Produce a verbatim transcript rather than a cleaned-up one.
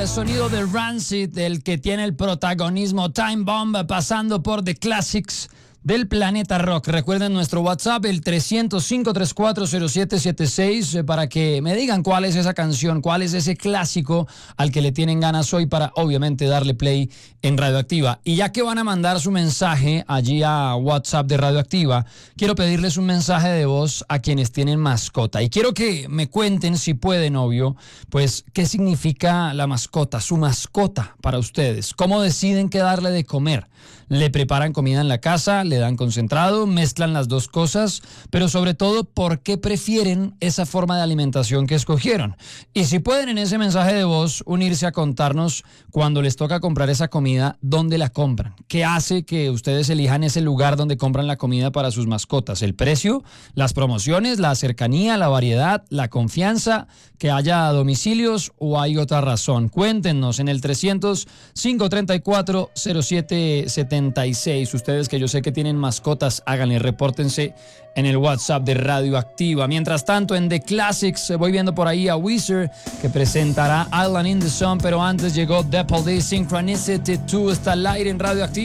el sonido de Rancid, el que tiene el protagonismo Time Bomb, pasando por The Classics del Planeta Rock. Recuerden nuestro WhatsApp, el trescientos cinco treinta y cuatro cero siete setenta y seis, eh, para que me digan cuál es esa canción, cuál es ese clásico al que le tienen ganas hoy para, obviamente, darle play en Radioactiva. Y ya que van a mandar su mensaje allí a WhatsApp de Radioactiva, quiero pedirles un mensaje de voz a quienes tienen mascota. Y quiero que me cuenten, si pueden, obvio, pues, qué significa la mascota, su mascota para ustedes. ¿Cómo deciden qué darle de comer? ¿Le preparan comida en la casa? ¿Le dan concentrado? ¿Mezclan las dos cosas? Pero sobre todo, ¿por qué prefieren esa forma de alimentación que escogieron? Y si pueden en ese mensaje de voz unirse a contarnos cuando les toca comprar esa comida, ¿dónde la compran? ¿Qué hace que ustedes elijan ese lugar donde compran la comida para sus mascotas? ¿El precio? ¿Las promociones? ¿La cercanía? ¿La variedad? ¿La confianza? ¿Que haya domicilios? ¿O hay otra razón? Cuéntenos en el trescientos cinco treinta y cuatro cero siete setenta y seis. Ustedes que yo sé que tienen mascotas, háganle, repórtense en el WhatsApp de Radioactiva. Mientras tanto, en The Classics voy viendo por ahí a Weezer, que presentará Island in the Sun, pero antes llegó The Police, Synchronicity dos, está al aire en Radioactiva.